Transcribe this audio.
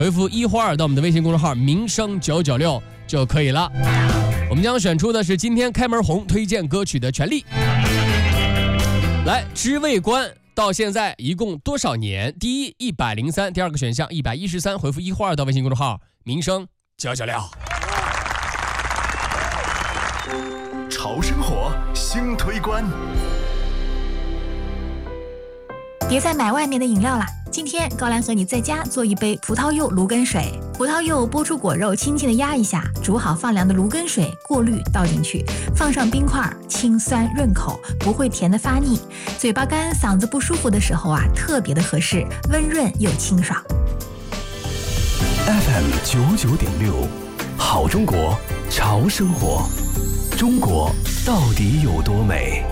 回复一花儿到我们的微信公众号民生996就可以了。我们将选出的是今天开门红推荐歌曲的权利。来，知味观到现在一共多少年？第一103，第二个选项113，回复一花儿到微信公众号民生996。 潮生活新推观， 别再买外面的饮料啦！今天高兰和你在家做一杯葡萄柚芦根水。葡萄柚剥出果肉，轻轻地压一下，煮好放凉的芦根水过滤倒进去，放上冰块，清酸润口，不会甜得发腻。嘴巴干、嗓子不舒服的时候啊，特别的合适，温润又清爽。 FM 99.6，好中国，潮生活。中国到底有多美？